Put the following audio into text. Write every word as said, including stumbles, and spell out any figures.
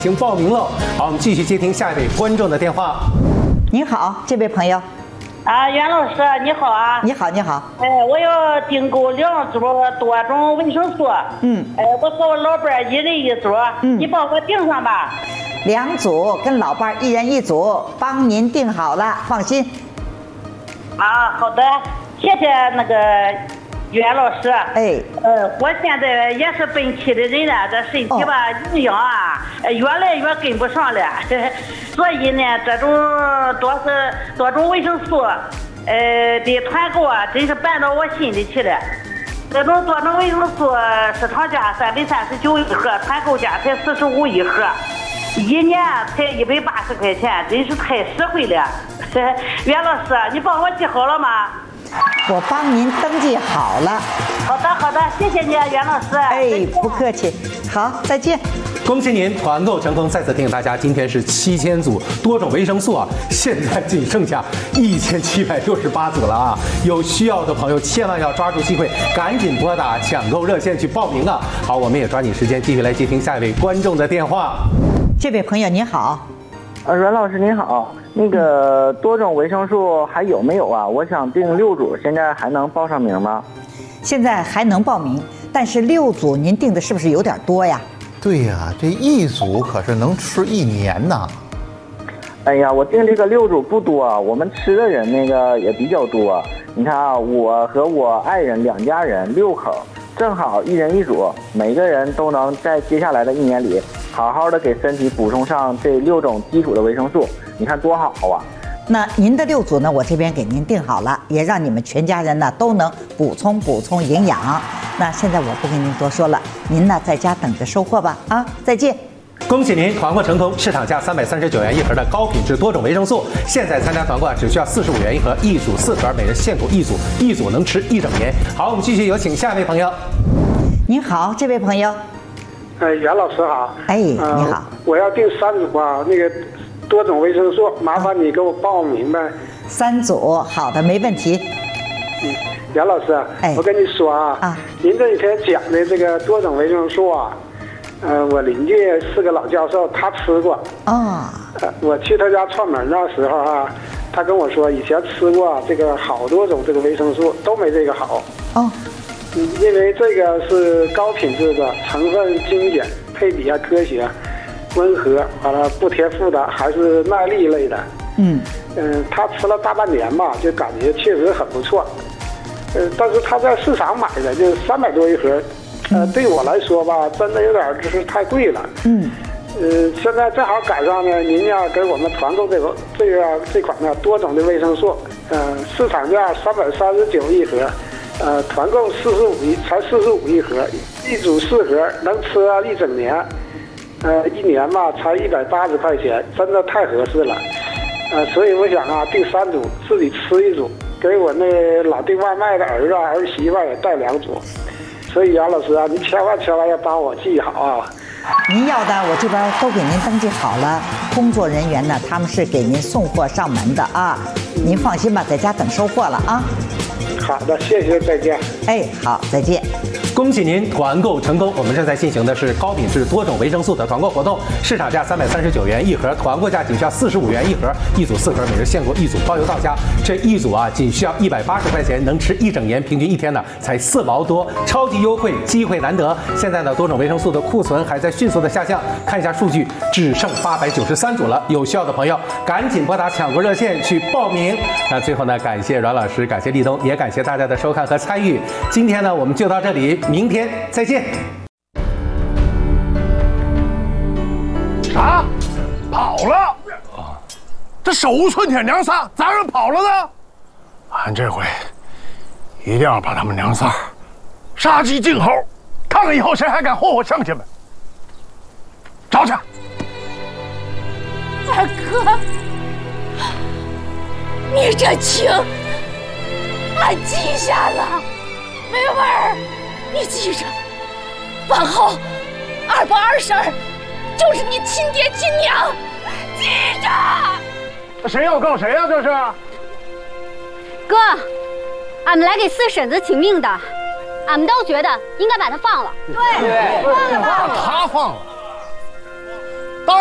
请报名喽！好，我们继续接听下一位观众的电话。 你好，这位朋友。 啊，袁老师，你好啊！ 你好，你好。 哎，我要订购两组多种维生素。 嗯。 哎，我和我老伴一人一组。嗯。你帮我订上吧。 两组跟老伴一人一组，帮您订好了，放心。 啊，好的，谢谢那个袁老师。 哎。 呃，我现在也是奔七的人了，这身体吧，营养啊，越来越跟不上了。所以呢，这种多是多种维生素，呃的团购啊，真是办到我心里去了。这种多种维生素，市场价三百三十九一盒，团购价才四十五一盒，一年才一百八十块钱，真是太实惠了。袁老师，你帮我记好了吗？ 我帮您登记好了。 好的，好的，谢谢你，袁老师。 哎，不客气。好，再见。 恭喜您团购成功！再次提醒大家，今天是七千组多种维生素啊，现在仅剩下一千七百六十八组了啊！有需要的朋友千万要抓住机会，赶紧拨打抢购热线去报名啊！好，我们也抓紧时间继续来接听下一位观众的电话。 这位朋友你好。 呃，阮老师您好，那个多种维生素还有没有啊？我想订六组，现在还能报上名吗？ 现在还能报名，但是六组您订的是不是有点多呀？ 对呀，这一组可是能吃一年呐。 哎呀，我订这个六组不多，我们吃的人那个也比较多。你看啊，我和我爱人两家人六口，正好一人一组，每个人都能在接下来的一年里好好的给身体补充上这六种基础的维生素，你看多好啊！ 那您的六组呢，我这边给您订好了，也让你们全家人呢都能补充补充营养。那现在我不跟您多说了，您呢在家等着收货吧啊！再见。 恭喜您团购成功！市场价三百三十九元一盒的高品质多种维生素，现在参加团购只需要四十五元一盒，一组四盒，每人限购一组，一组能吃一整年。好，我们继续有请下一位朋友。 您好，这位朋友。 呃，袁老师好。 哎，你好、 呃。我要订三组啊，那个多种维生素，麻烦你给我报明白。 三组，好的，没问题。 嗯，袁老师，哎、我跟你说啊，啊您这一天讲的这个多种维生素啊，呃，我邻居是个老教授，他吃过。 哦。 呃，我去他家串门的时候啊，他跟我说以前吃过这个好多种这个维生素都没这个好。 哦。 因为这个是高品质的，成分精简，配比啊科学，温和，完了不贴附的，还是耐力类的。 嗯嗯、呃，他吃了大半年吧，就感觉确实很不错。呃，但是他在市场买的就三百多一盒，呃，对我来说吧，真的有点就是太贵了。 嗯。 呃，现在正好赶上呢，您要给我们团购这个这个这款呢多种的维生素，呃，市场价三百三十九一盒。呃，团购四十五一才四十五一盒，一组四盒能吃啊一整年，呃，一年吧才一百八十块钱，真的太合适了。呃，所以我想啊，订三组，自己吃一组，给我那老订外卖的儿子儿媳妇也带两组。所以杨老师啊，您千万千万要帮我记好啊。 您要的我这边都给您登记好了，工作人员呢他们是给您送货上门的啊，您放心吧，在家等收货了啊。 好的，谢谢，再见。 哎，好，再见。 恭喜您团购成功！我们正在进行的是高品质多种维生素的团购活动，市场价三百三十九元一盒，团购价仅需要四十五元一盒，一组四盒，每人限购一组，包邮到家。这一组啊，仅需要一百八十块钱，能吃一整年，平均一天呢才四毛多，超级优惠，机会难得。现在呢，多种维生素的库存还在迅速的下降，看一下数据，只剩八百九十三组了。有需要的朋友赶紧拨打抢购热线去报名。那最后呢，感谢阮老师，感谢立冬，也感谢大家的收看和参与。今天呢，我们就到这里。明天再见。 啥？跑了？这手无寸铁娘仨咋让跑了呢？俺这回一定要把他们娘仨杀鸡儆猴，看看以后谁还敢霍霍乡亲们。找去。 二哥，你这情俺记下了。梅味儿，你记着，饭后二伯二婶就是你亲爹亲娘，记着。 这谁要告谁呀、啊？这是。 哥，俺们来给四婶子请命的，俺们都觉得应该把他放了。 对， 把他放了。